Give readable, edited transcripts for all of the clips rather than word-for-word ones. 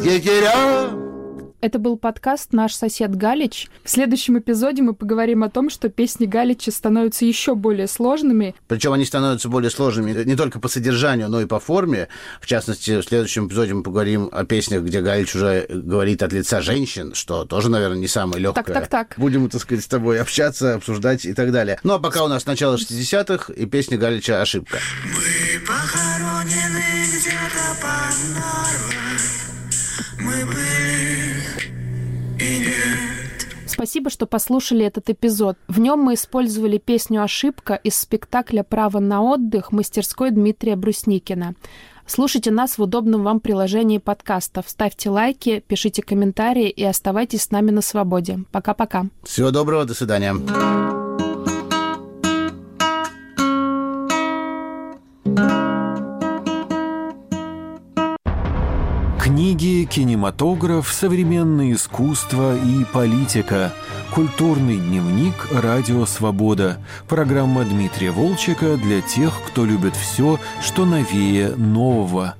егеря. Это был подкаст «Наш сосед Галич». В следующем эпизоде мы поговорим о том, что песни Галича становятся еще более сложными. Причем они становятся более сложными не только по содержанию, но и по форме. В частности, в следующем эпизоде мы поговорим о песнях, где Галич уже говорит от лица женщин, что тоже, наверное, не самое легкое. Так. Будем, так сказать, с тобой общаться, обсуждать и так далее. Ну, а пока у нас начало 60-х и песня Галича «Ошибка». Мы похоронены где-то под Нарвой. Мы были и нет. Спасибо, что послушали этот эпизод. В нем мы использовали песню «Ошибка» из спектакля «Право на отдых» мастерской Дмитрия Брусникина. Слушайте нас в удобном вам приложении подкастов. Ставьте лайки, пишите комментарии и оставайтесь с нами на свободе. Пока-пока. Всего доброго, до свидания. Книги, кинематограф, современное искусство и политика. Культурный дневник «Радио Свобода». Программа Дмитрия Волчека для тех, кто любит все, что новее нового.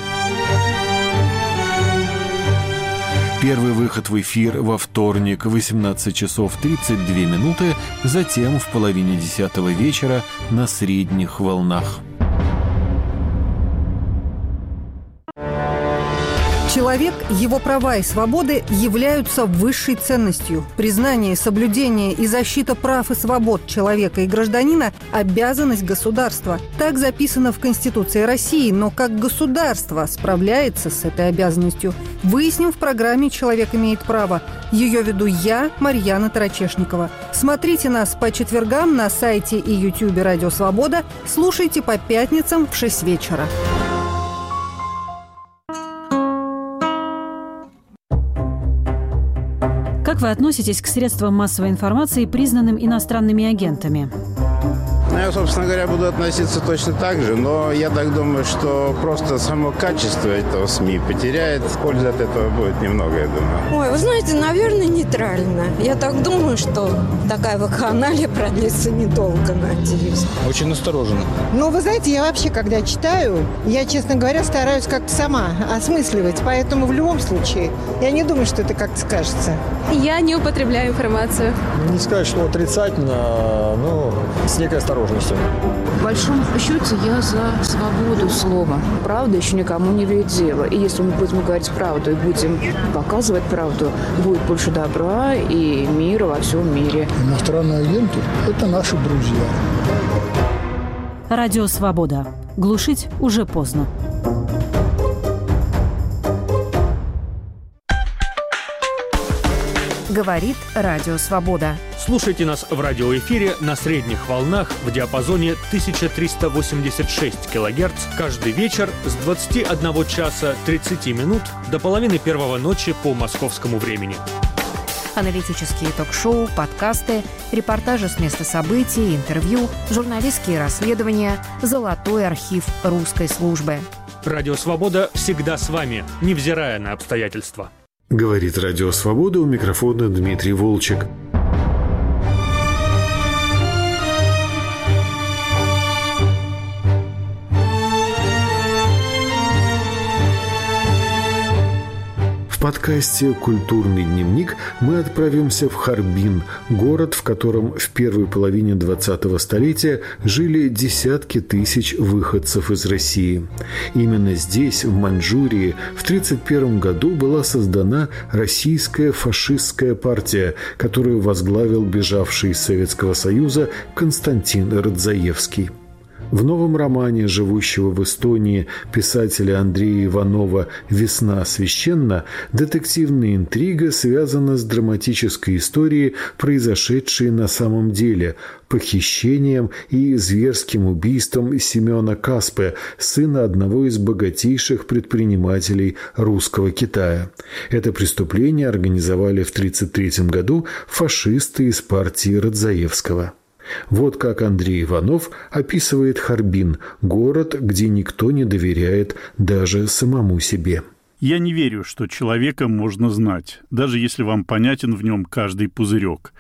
Первый выход в эфир во вторник в 18 часов 32 минуты, затем в половине 10 вечера на средних волнах. Человек, его права и свободы являются высшей ценностью. Признание, соблюдение и защита прав и свобод человека и гражданина – обязанность государства. Так записано в Конституции России, но как государство справляется с этой обязанностью? Выясним в программе «Человек имеет право». Ее веду я, Марьяна Тарачешникова. Смотрите нас по четвергам на сайте и ютубе «Радио Свобода». Слушайте по пятницам в 6 вечера. Как вы относитесь к средствам массовой информации, признанным иностранными агентами? Я, собственно говоря, буду относиться точно так же, но я так думаю, что просто само качество этого СМИ потеряет. Пользы от этого будет немного, я думаю. Ой, вы знаете, наверное, нейтрально. Я так думаю, что такая вакханалия продлится недолго, надеюсь. Очень настороженно. Ну, вы знаете, я вообще, когда читаю, я, честно говоря, стараюсь как-то сама осмысливать. Поэтому в любом случае, я не думаю, что это как-то скажется. Я не употребляю информацию. Не сказать, что отрицательно, но с некой осторожностью. В большом счете я за свободу слова. Правда еще никому не вредит дело. И если мы будем говорить правду и будем показывать правду, будет больше добра и мира во всем мире. Иностранные агенты – это наши друзья. Радио Свобода. Глушить уже поздно. Говорит Радио Свобода. Слушайте нас в радиоэфире на средних волнах в диапазоне 1386 кГц каждый вечер с 21 часа 30 минут до половины первого ночи по московскому времени. Аналитические ток-шоу, подкасты, репортажи с места событий, интервью, журналистские расследования, золотой архив русской службы. Радио Свобода всегда с вами, невзирая на обстоятельства. Говорит Радио Свобода, у микрофона Дмитрий Волчек. В подкасте «Культурный дневник» мы отправимся в Харбин, город, в котором в первой половине 20-го столетия жили десятки тысяч выходцев из России. Именно здесь, в Маньчжурии, в 1931 году была создана Российская фашистская партия, которую возглавил бежавший из Советского Союза Константин Радзаевский. В новом романе живущего в Эстонии писателя Андрея Иванова «Весна священна» детективная интрига связана с драматической историей, произошедшей на самом деле, похищением и зверским убийством Семена Каспе, сына одного из богатейших предпринимателей русского Китая. Это преступление организовали в 1933 году фашисты из партии Радзаевского. Вот как Андрей Иванов описывает Харбин, город, где никто не доверяет даже самому себе. Я не верю, что человека можно знать, даже если вам понятен в нем каждый пузырек.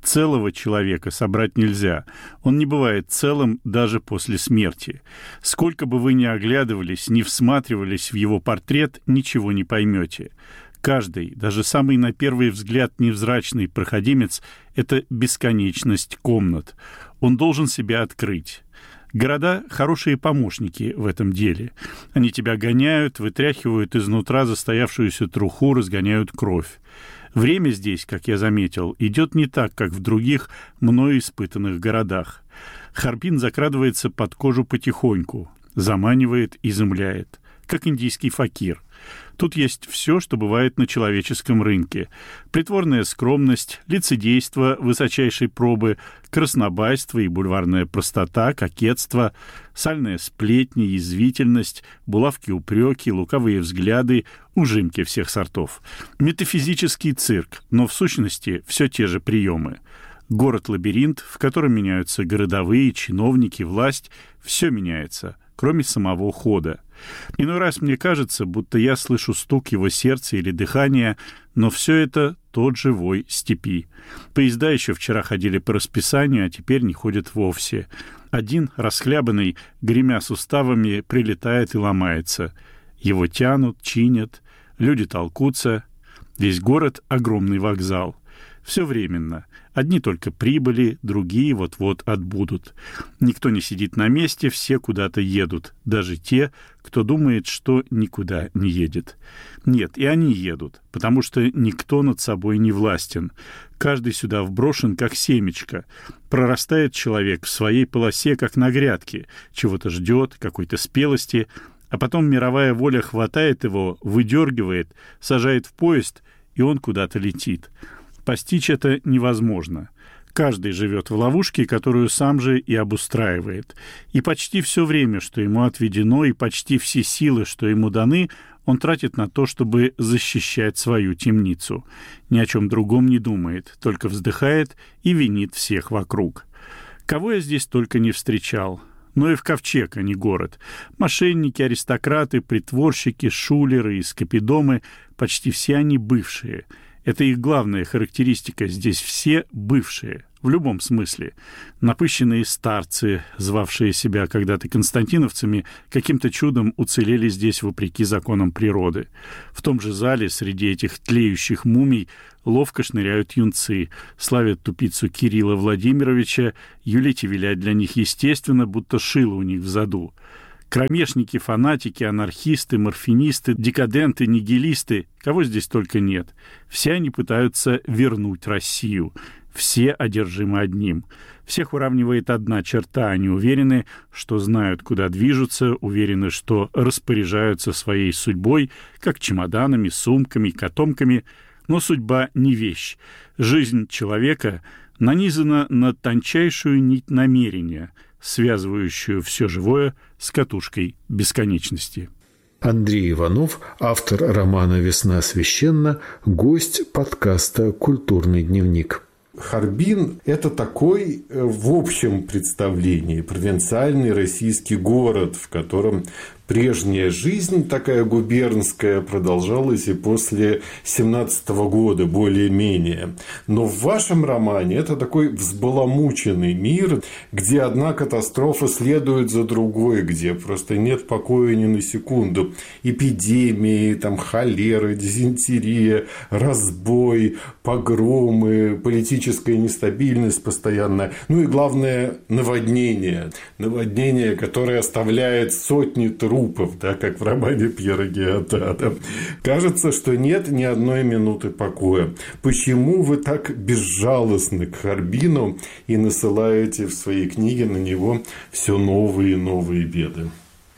Целого человека собрать нельзя. Он не бывает целым даже после смерти. Сколько бы вы ни оглядывались, ни всматривались в его портрет, ничего не поймете. Каждый, даже самый на первый взгляд невзрачный проходимец — это бесконечность комнат. Он должен себя открыть. Города — хорошие помощники в этом деле. Они тебя гоняют, вытряхивают изнутра застоявшуюся труху, разгоняют кровь. Время здесь, как я заметил, идет не так, как в других мною испытанных городах. Харбин закрадывается под кожу потихоньку, заманивает, изумляет, как индийский факир. Тут есть все, что бывает на человеческом рынке. Притворная скромность, лицедейство высочайшей пробы, краснобайство и бульварная простота, кокетство, сальная сплетня, язвительность, булавки-упреки, лукавые взгляды, ужимки всех сортов. Метафизический цирк, но в сущности все те же приемы. Город-лабиринт, в котором меняются городовые, чиновники, власть, все меняется, кроме самого хода. Иной раз мне кажется, будто я слышу стук его сердца или дыхания, но все это тот же вой степи. Поезда еще вчера ходили по расписанию, а теперь не ходят вовсе. Один, расхлябанный, гремя суставами, прилетает и ломается. Его тянут, чинят, люди толкутся. Весь город — огромный вокзал. Все временно. Одни только прибыли, другие вот-вот отбудут. Никто не сидит на месте, все куда-то едут. Даже те, кто думает, что никуда не едет. Нет, и они едут, потому что никто над собой не властен. Каждый сюда вброшен, как семечко. Прорастает человек в своей полосе, как на грядке. Чего-то ждет, какой-то спелости, а потом мировая воля хватает его, выдергивает, сажает в поезд, и он куда-то летит. Постичь это невозможно. Каждый живет в ловушке, которую сам же и обустраивает. И почти все время, что ему отведено, и почти все силы, что ему даны, он тратит на то, чтобы защищать свою темницу. Ни о чем другом не думает, только вздыхает и винит всех вокруг. Кого я здесь только не встречал. Но и в ковчег, а не город. Мошенники, аристократы, притворщики, шулеры и скопидомы — почти все они бывшие. Это их главная характеристика. Здесь все бывшие, в любом смысле. Напыщенные старцы, звавшие себя когда-то константиновцами, каким-то чудом уцелели здесь вопреки законам природы. В том же зале среди этих тлеющих мумий ловко шныряют юнцы, славят тупицу Кирилла Владимировича, юлить и вилять для них естественно, будто шило у них в заду. Кромешники, фанатики, анархисты, морфинисты, декаденты, нигилисты, кого здесь только нет. Все они пытаются вернуть Россию. Все одержимы одним. Всех уравнивает одна черта. Они уверены, что знают, куда движутся, уверены, что распоряжаются своей судьбой, как чемоданами, сумками, котомками. Но судьба не вещь. Жизнь человека нанизана на тончайшую нить намерения, связывающую все живое с катушкой бесконечности. Андрей Иванов, автор романа «Весна священна», гость подкаста «Культурный дневник». Харбин – это такой, в общем представлении, провинциальный российский город, в котором прежняя жизнь, такая губернская, продолжалась и после 17-го года, более-менее. Но в вашем романе это такой взбаламученный мир, где одна катастрофа следует за другой, где просто нет покоя ни на секунду. Эпидемии, там, холера, дизентерия, разбой, погромы, политическая нестабильность постоянная. Ну и главное – наводнение. Наводнение, которое оставляет сотни трупов, да, как в романе Пьера Гиотта. Кажется, что нет ни одной минуты покоя. Почему вы так безжалостны к Харбину и насылаете в своей книге на него все новые и новые беды?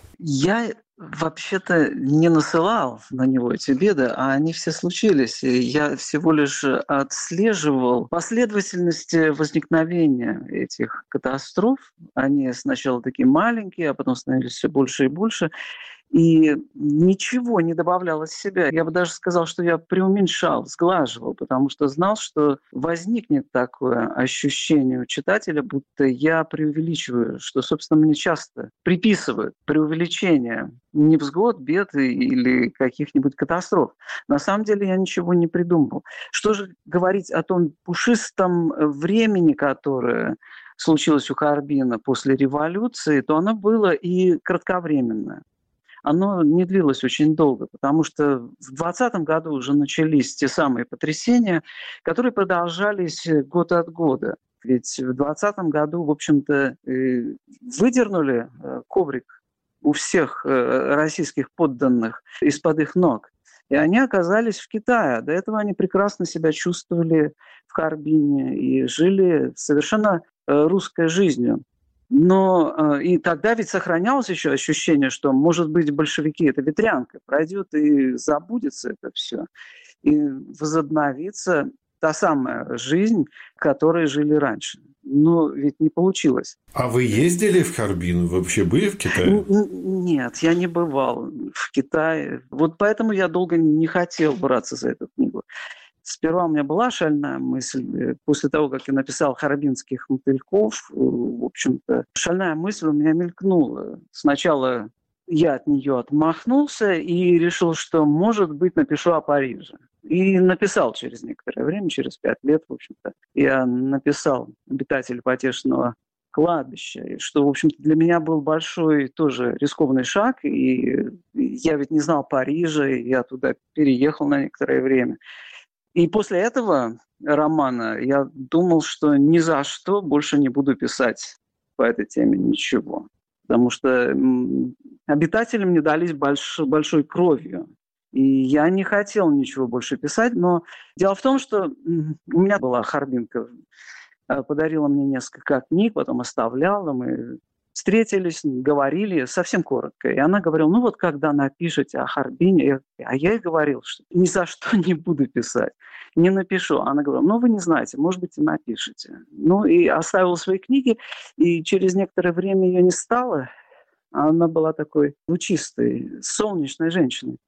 Я вообще-то не насылал на него эти беды, а они все случились. И я всего лишь отслеживал последовательность возникновения этих катастроф. Они сначала такие маленькие, а потом становились все больше и больше. И ничего не добавлял от себя. Я бы даже сказал, что я преуменьшал, сглаживал, потому что знал, что возникнет такое ощущение у читателя, будто я преувеличиваю, что, собственно, мне часто приписывают преувеличение невзгод, бед или каких-нибудь катастроф. На самом деле я ничего не придумывал. Что же говорить о том пушистом времени, которое случилось у Харбина после революции, то оно было и кратковременное. Оно не длилось очень долго, потому что в 2020 году уже начались те самые потрясения, которые продолжались год от года. Ведь в 2020 году, в общем-то, выдернули коврик у всех российских подданных из-под их ног. И они оказались в Китае. До этого они прекрасно себя чувствовали в Харбине и жили совершенно русской жизнью. Но и тогда ведь сохранялось еще ощущение, что, может быть, большевики – это ветрянка, пройдет и забудется это все. И возобновится та самая жизнь, которой жили раньше. Но ведь не получилось. А вы ездили в Харбин? Вы вообще были в Китае? Нет, я не бывал в Китае. Вот поэтому я долго не хотел браться за эту книгу. Сперва у меня была шальная мысль, после того, как я написал «Харбинских мотыльков», в общем-то, шальная мысль у меня мелькнула. Сначала я от нее отмахнулся и решил, что, может быть, напишу о Париже. И написал через некоторое время, через 5 лет, в общем-то. Я написал «Обитатель потешного кладбища», что, в общем-то, для меня был большой тоже рискованный шаг. И я ведь не знал Парижа, я туда переехал на некоторое время. И после этого романа я думал, что ни за что больше не буду писать по этой теме ничего. Потому что обитатели мне дались большой кровью. И я не хотел ничего больше писать. Но дело в том, что у меня была Харбинка, подарила мне несколько книг, потом оставляла. Мы встретились, говорили совсем коротко. И она говорила, ну вот когда напишете о Харбине, а я ей говорил, что ни за что не буду писать, не напишу. Она говорила, ну вы не знаете, может быть и напишете. Ну и оставила свои книги, и через некоторое время ее не стало. Она была такой лучистой, солнечной женщиной.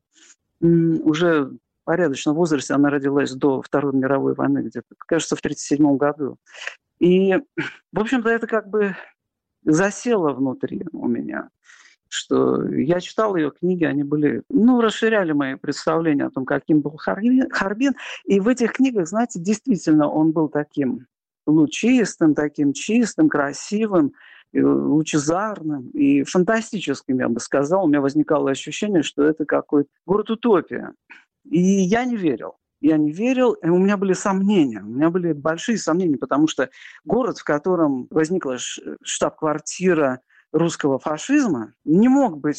Уже в порядочном возрасте, она родилась до Второй мировой войны, где-то, кажется, в 1937 году. И, в общем-то, это как бы засело внутри у меня, что я читал ее книги, они были, расширяли мои представления о том, каким был Харбин. И в этих книгах, знаете, действительно он был таким лучистым, таким чистым, красивым, лучезарным и фантастическим, я бы сказал. У меня возникало ощущение, что это какой-то город-утопия. И я не верил. Я не верил, и у меня были сомнения, у меня были большие сомнения, потому что город, в котором возникла штаб-квартира русского фашизма, не мог быть